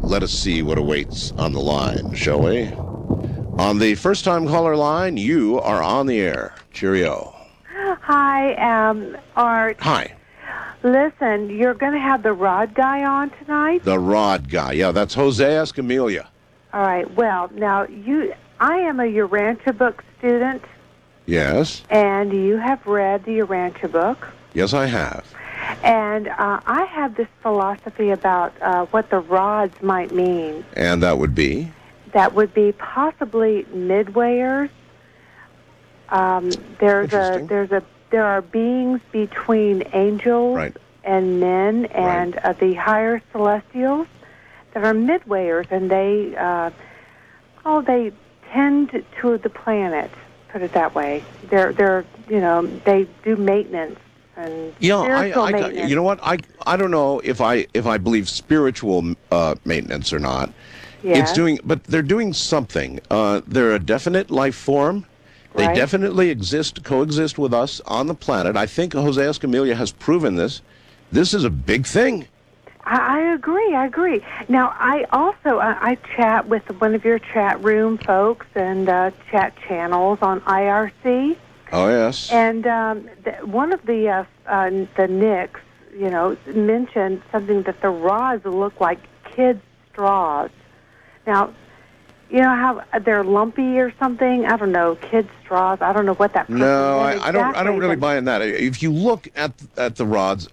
let us see what awaits on the line, shall we? On the first-time caller line, you are on the air. Cheerio. Hi, Art. Hi. Listen, you're going to have the Rod guy on tonight? The Rod guy. Yeah, that's Jose Escamilla. All right. Well, now, I am a Urantia book student. Yes. And you have read the Urantia book. Yes, I have. And I have this philosophy about what the rods might mean. And that would be? That would be possibly midwayers. There are beings between angels and men and the higher celestials that are midwayers, and they tend to the planet. Put it that way. They do maintenance and spiritual maintenance. You know what? I don't know if I believe spiritual maintenance or not. Yes. But they're doing something. They're a definite life form. They definitely coexist with us on the planet. I think Jose Escamilla has proven this. This is a big thing. I agree. Now, I also I chat with one of your chat room folks and chat channels on IRC. Oh, yes. And one of the Nicks, mentioned something that the rods look like kids' straws. Now, you know how they're lumpy or something? I don't know, kids' straws. I don't know what that. No, I don't really buy in that. If you look at the rods,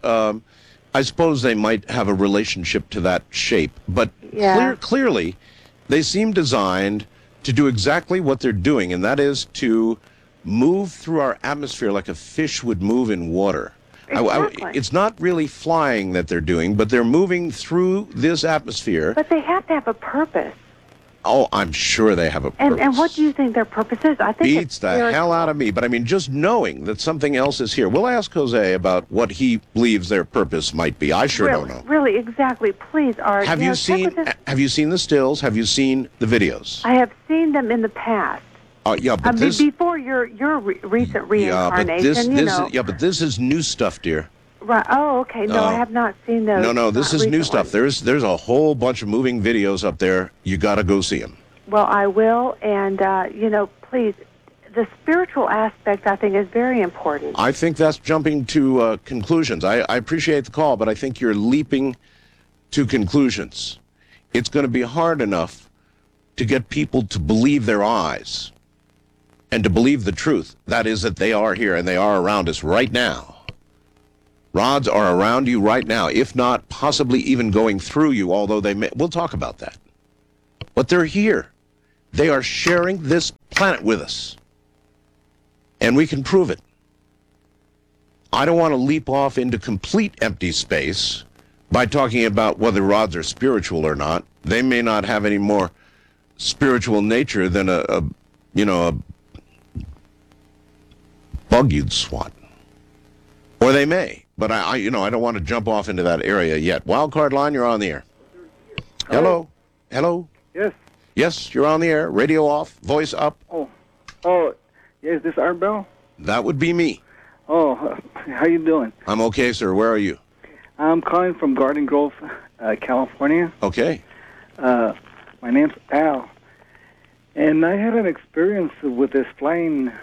I suppose they might have a relationship to that shape, but clearly, they seem designed to do exactly what they're doing, and that is to move through our atmosphere like a fish would move in water. Exactly. It's not really flying that they're doing, but they're moving through this atmosphere. But they have to have a purpose. Oh, I'm sure they have a purpose. And what do you think their purpose is? I think beats the hell out of me. But I mean, just knowing that something else is here. We'll ask Jose about what he believes their purpose might be. I sure don't know. Really, exactly. Please, Art. Have you seen the stills? Have you seen the videos? I have seen them in the past. Yeah, but before your recent reincarnation. But this is new stuff, dear. Right. Oh, okay. No, I have not seen those. No, this is new stuff. There's a whole bunch of moving videos up there. You got to go see them. Well, I will, and please, the spiritual aspect I think is very important. I think that's jumping to conclusions. I appreciate the call, but I think you're leaping to conclusions. It's going to be hard enough to get people to believe their eyes and to believe the truth. That is that they are here and they are around us right now. Rods are around you right now, if not possibly even going through you, although they may. We'll talk about that. But they're here. They are sharing this planet with us. And we can prove it. I don't want to leap off into complete empty space by talking about whether rods are spiritual or not. They may not have any more spiritual nature than a bug you'd swat. Or they may. But I don't want to jump off into that area yet. Wildcard line, you're on the air. Hello? Yes. Yes, you're on the air. Radio off, voice up. Oh, is this Art Bell? That would be me. Oh, how you doing? I'm okay, sir. Where are you? I'm calling from Garden Grove, California. Okay. My name's Al. And I had an experience with this flying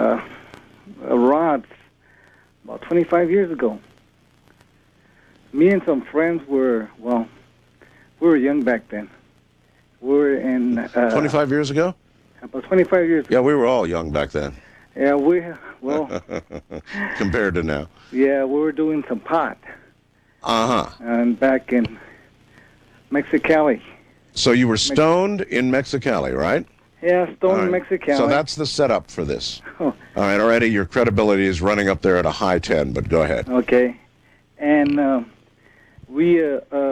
rods about 25 years ago. Me and some friends we were young back then. We were in... 25 years ago? About 25 years ago. Yeah, we were all young back then. Yeah, compared to now. Yeah, we were doing some pot. Uh-huh. And back in Mexicali. So you were stoned in Mexicali, right? Yeah, stoned in Mexicali. So that's the setup for this. All right, already your credibility is running up there at a high 10, but go ahead. Okay. And we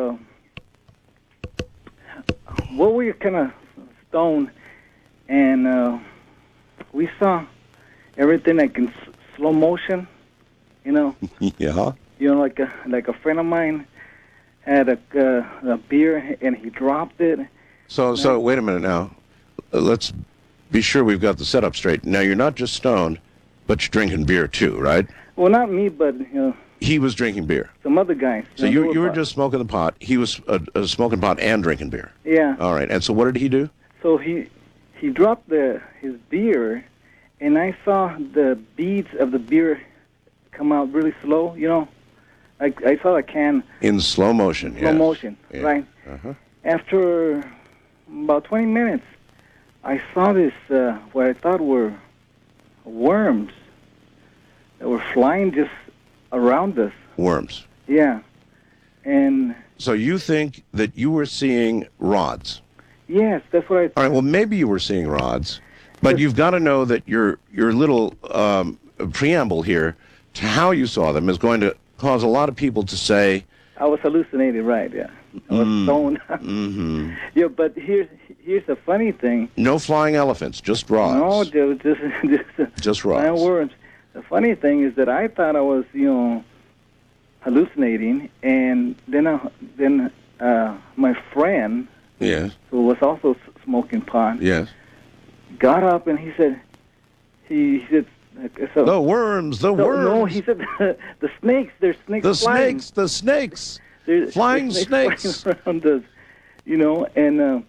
were kind of stoned, and we saw everything like in slow motion, Yeah. Like a friend of mine had a beer, and he dropped it. So wait a minute now. Let's be sure we've got the setup straight. Now, you're not just stoned, but you're drinking beer too, right? Well, not me, but He was drinking beer. Some other guys. So No, you were pot. just smoking the pot. He was smoking pot and drinking beer. Yeah. All right. And so what did he do? So he dropped his beer, and I saw the beads of the beer come out really slow. You know, I saw a can In slow motion. slow yes. motion, Yeah. right? Uh-huh. After about 20 minutes, I saw this what I thought were worms that were flying just around us. Worms. Yeah, and So you think that you were seeing rods? yes, that's what I. All right. Well, maybe you were seeing rods, but you've got to know that your little preamble here to how you saw them is going to cause a lot of people to say, I was hallucinated, right? Yeah, I was stoned. mm-hmm. Yeah, but here's the funny thing. No flying elephants, just rods. No, Just flying rods. worms. The funny thing is that I thought I was, hallucinating, and then my friend, Yes. who was also smoking pot, Yes. got up and he said, so. The worms. The so- worms. No, he said the snakes. There's snakes. the flying. snakes. The snakes. There's Flying snakes flying around us, and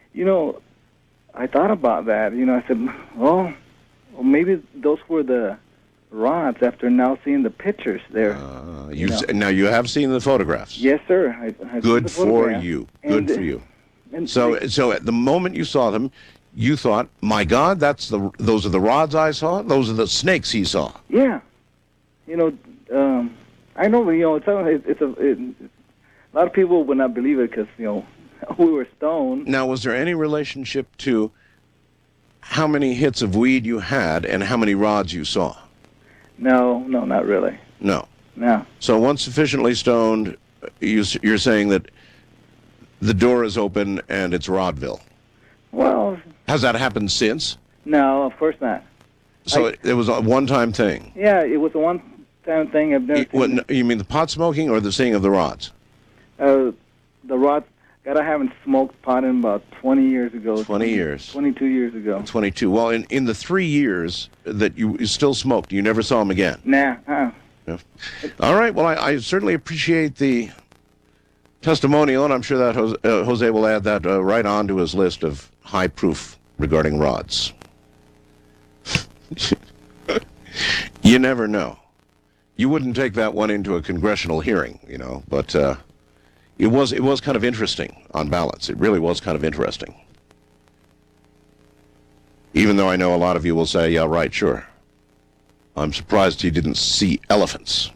I thought about that. I said, well, maybe those were the rods. After now seeing the pictures there. Now you have seen the photographs. Yes, sir. I've seen Good the for photograph. you. And- Good for you. And So at the moment you saw them, you thought, "My God, those are the rods I saw. Those are the snakes he saw." yeah, I know. It's a lot of people would not believe it because we were stoned. Now, was there any relationship to how many hits of weed you had and how many rods you saw? No, not really. No. No. So once sufficiently stoned, you're saying that the door is open and it's Rodville. Well, Has that happened since? no, of course not. So it was a one-time thing. Yeah, it was a one-time thing. I've never seen You mean the pot smoking or the seeing of the rods? the rods. God, I haven't smoked pot in about 20 years ago. 20 years. 22 years ago. 22. Well, in the 3 years that you still smoked, you never saw him again. Nah. Yeah. All right. Well, I certainly appreciate the testimonial, and I'm sure that Jose will add that right on to his list of high proof regarding rods. You never know. You wouldn't take that one into a congressional hearing, but it was kind of interesting on balance. It really was kind of interesting. Even though I know a lot of you will say, yeah, right, sure. I'm surprised he didn't see elephants.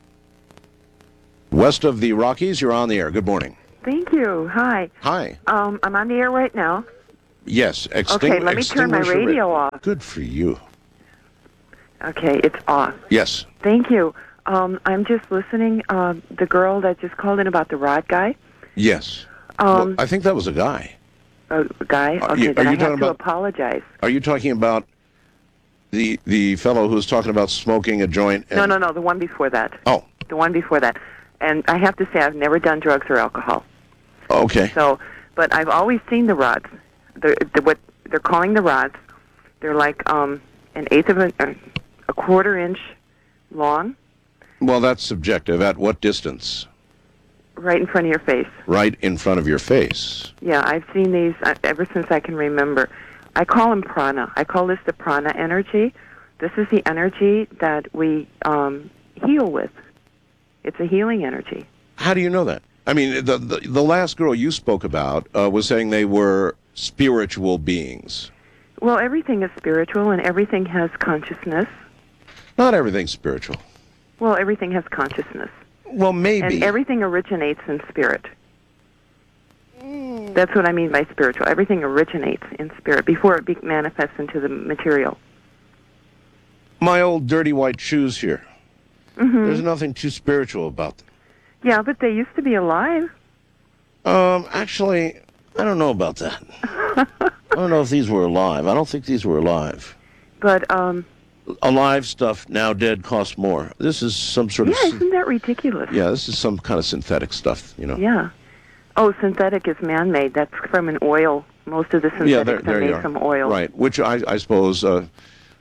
West of the Rockies, you're on the air. Good morning. Thank you. Hi. Hi. I'm on the air right now. Yes. Okay, let me turn my extinguish your radio off. Good for you. Okay, it's off. Yes. Thank you. I'm just listening. The girl that just called in about the rod guy. Yes. Well, I think that was a guy. A guy? Okay, are then you I have talking to about- apologize. Are you talking about the fellow who was talking about smoking a joint? No, the one before that. Oh, The one before that. And I have to say, I've never done drugs or alcohol. okay. So, but I've always seen the rods. What they're calling the rods. They're like an eighth of a quarter inch long, Well, that's subjective. At what distance? right in front of your face. Right in front of your face. Yeah, I've seen these ever since I can remember. I call them prana. I call this the prana energy. This is the energy that we heal with. It's a healing energy. How do you know that? I mean, the last girl you spoke about was saying they were spiritual beings. Well, everything is spiritual and everything has consciousness. Not everything's spiritual. Well, everything has consciousness. Well, maybe. And everything originates in spirit. That's what I mean by spiritual. Everything originates in spirit before it manifests into the material. My old dirty white shoes here. Mm-hmm. There's nothing too spiritual about them. Yeah, but they used to be alive. Actually, I don't know about that. I don't know if these were alive. I don't think these were alive. But, Alive stuff, now dead, costs more. This is some sort yeah, of... isn't that ridiculous? Yeah, this is some kind of synthetic stuff, Yeah. Oh, synthetic is man-made. That's from an oil. Most of the synthetics there are you made are. from oil. Right, which I suppose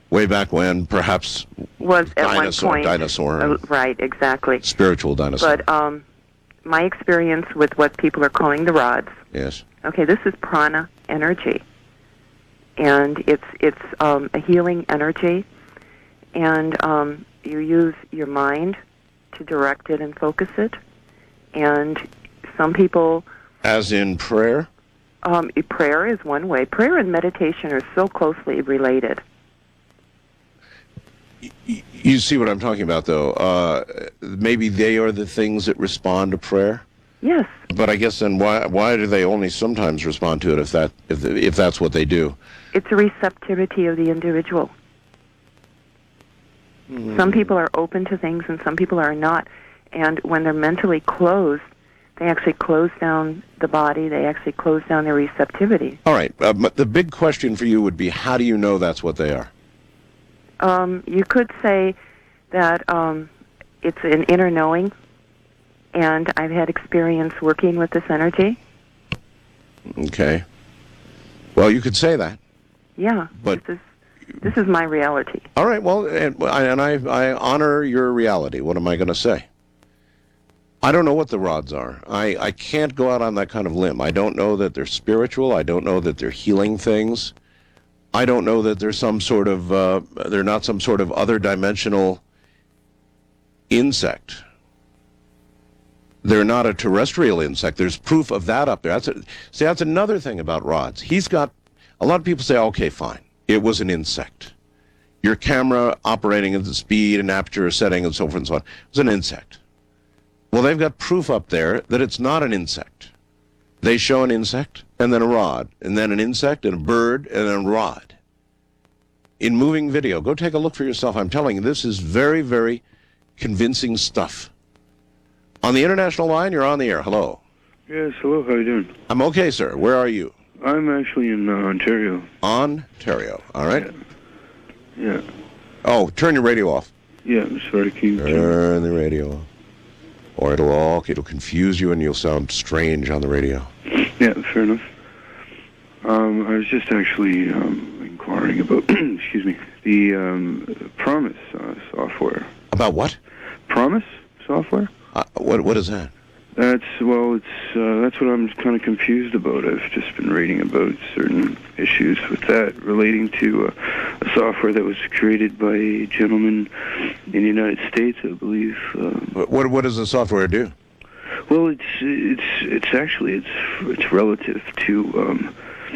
Way back when, perhaps Was at one point dinosaur, right, exactly. spiritual dinosaur. But my experience with what people are calling the rods. Yes. Okay, this is prana energy, and it's a healing energy, and you use your mind to direct it and focus it, and some people. As in prayer? Prayer is one way. Prayer and meditation are so closely related. You see what I'm talking about, though. Maybe they are the things that respond to prayer. Yes. But I guess then why do they only sometimes respond to it if that's what they do? It's a receptivity of the individual. Some people are open to things and some people are not. And when they're mentally closed, they actually close down the body. They actually close down their receptivity. All right. But the big question for you would be, how do you know that's what they are? You could say that it's an inner knowing, and I've had experience working with this energy. Okay. Well, you could say that. Yeah, but this is my reality. All right. Well, and I honor your reality. What am I going to say? I don't know what the rods are. I can't go out on that kind of limb. I don't know that they're spiritual. I don't know that they're healing things. I don't know that there's some sort of, they're not some sort of other dimensional insect. They're not a terrestrial insect. There's proof of that up there. That's another thing about rods. A lot of people say, okay, fine, it was an insect. Your camera operating at the speed and aperture setting and so forth and so on, it was an insect. Well, they've got proof up there that it's not an insect. They show an insect, and then a rod, and then an insect, and a bird, and then a rod. In moving video, go take a look for yourself. I'm telling you, this is very, very convincing stuff. On the international line, you're on the air. Hello. Yes, hello. How are you doing? I'm okay, sir. Where are you? I'm actually in Ontario. Ontario. All right. Yeah. Oh, turn your radio off. Yeah, I'm sorry. Turn the radio off. Or it'll confuse you and you'll sound strange on the radio. Yeah, fair enough. I was just actually inquiring about, excuse me, the Promise software. About what? Promise software? What is that? That's what I'm kind of confused about. I've just been reading about certain issues with that relating to a software that was created by a gentleman in the United States, I believe. What does the software do? Well, it's actually relative to.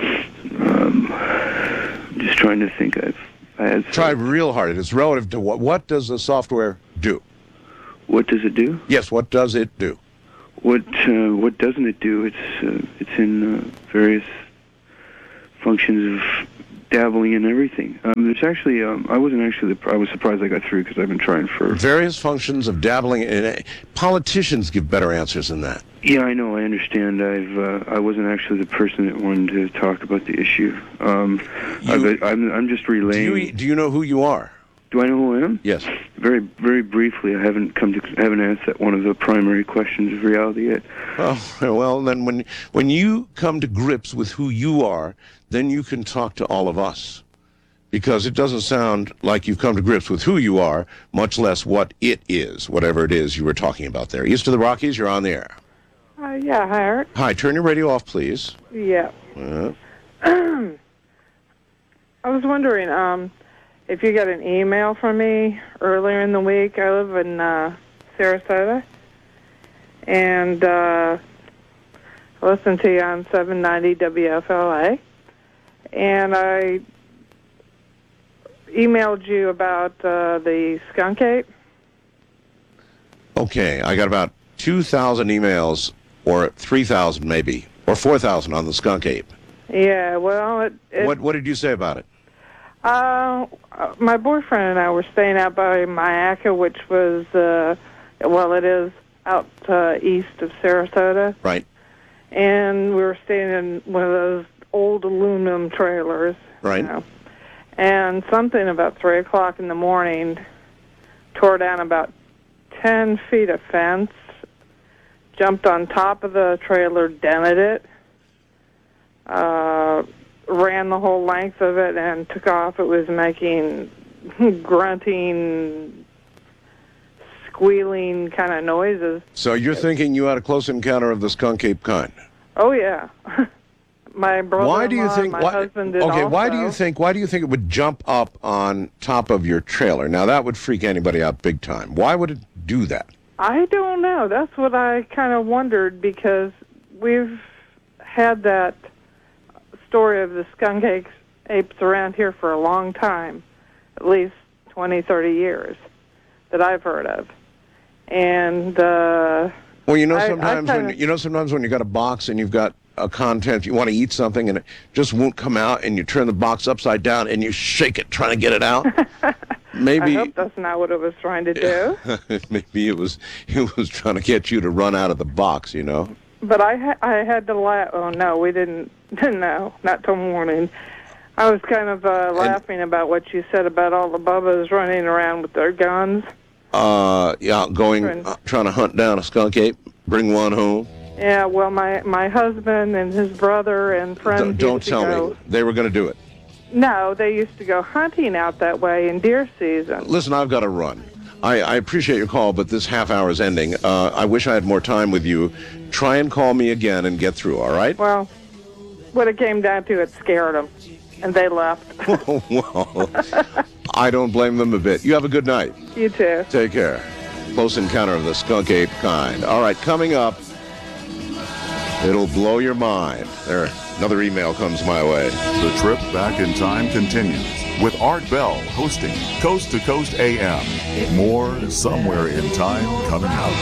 I'm just trying to think. I had try real hard. It's relative to what? What does the software do? What does it do? Yes. What does it do? What doesn't it do? It's in various functions of dabbling in everything. There's actually I was surprised I got through because I've been trying for various functions of dabbling in. Politicians give better answers than that. Yeah, I know. I understand. I wasn't actually the person that wanted to talk about the issue. I'm just relaying. Do you know who you are? Do I know who I am? Yes. Very, very briefly. I haven't asked that one of the primary questions of reality yet. Oh, well, then when you come to grips with who you are, then you can talk to all of us. Because it doesn't sound like you've come to grips with who you are, much less what it is, whatever it is you were talking about there. East of the Rockies, you're on the air. Yeah, hi, Art. Hi, turn your radio off, please. Yeah. I was wondering, if you got an email from me earlier in the week. I live in Sarasota, and I listen to you on 790 WFLA, and I emailed you about the skunk ape. Okay, I got about 2,000 emails, or 3,000 maybe, or 4,000 on the skunk ape. Yeah, well, What did you say about it? My boyfriend and I were staying out by Mayaca, which was, it is out east of Sarasota. Right. And we were staying in one of those old aluminum trailers. Right. You know. And something about 3 o'clock in the morning tore down about 10 feet of fence, jumped on top of the trailer, dented it, ran the whole length of it, and took off. It was making grunting, squealing kind of noises. So you're thinking you had a close encounter of the skunk ape kind? Oh yeah. My brother-in-law, Why do you think? my husband did okay, also. why do you think it would jump up on top of your trailer? Now that would freak anybody out big time. Why would it do that? I don't know. That's what I kind of wondered, because we've had that story of the skunk apes around here for a long time, at least 20, 30 years that I've heard of. And Well, sometimes sometimes when you got a box and you've got a content, you want to eat something and it just won't come out, and you turn the box upside down and you shake it trying to get it out. Maybe I hope that's not what it was trying to do. maybe it was trying to get you to run out of the box, you know. But I had to laugh. Oh no, we didn't. No, not till morning. I was kind of laughing about what you said about all the bubbas running around with their guns. Trying to hunt down a skunk ape, bring one home. Yeah, well, my husband and his brother and friends Don't used to tell go. me they were going to do it. No, they used to go hunting out that way in deer season. Listen, I've got to run. I appreciate your call, but this half hour is ending. I wish I had more time with you. Try and call me again and get through, all right? Well, what it came down to, it scared them, and they left. Well, I don't blame them a bit. You have a good night. You too. Take care. Close encounter of the skunk ape kind. All right, coming up, it'll blow your mind. There, another email comes my way. The trip back in time continues with Art Bell hosting Coast to Coast AM. More somewhere in time coming up.